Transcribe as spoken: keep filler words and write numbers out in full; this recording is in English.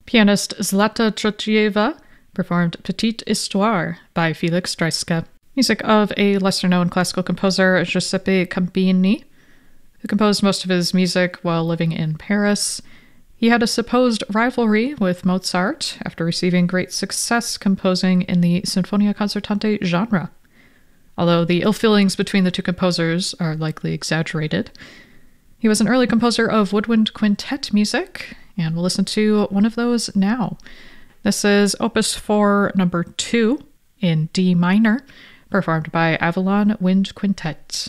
Pianist Zlata Trotieva performed Petite Histoire by Felix Dreiske. Music of a lesser-known classical composer, Giuseppe Cambini, who composed most of his music while living in Paris. He had a supposed rivalry with Mozart after receiving great success composing in the Sinfonia Concertante genre. Although the ill feelings between the two composers are likely exaggerated. He was an early composer of woodwind quintet music, and we'll listen to one of those now. This is Opus four, number two, in D minor, performed by Avalon Wind Quintet.